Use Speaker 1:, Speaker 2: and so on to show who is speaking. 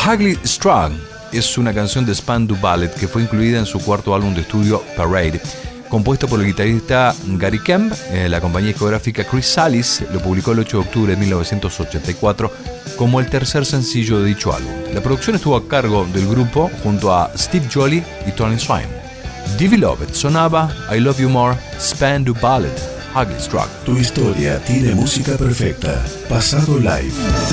Speaker 1: Ugly Struck es una canción de Spandau Ballet que fue incluida en su cuarto álbum de estudio Parade, compuesto por el guitarrista Gary Kemp. La compañía discográfica Chrysalis lo publicó el 8 de octubre de 1984 como el tercer sencillo de dicho álbum. La producción estuvo a cargo del grupo junto a Steve Joly y Tony Swain. Divi Lovett sonaba I Love You More, Spandau Ballet, Ugly Struck.
Speaker 2: Tu historia tiene música perfecta. Pasado Live.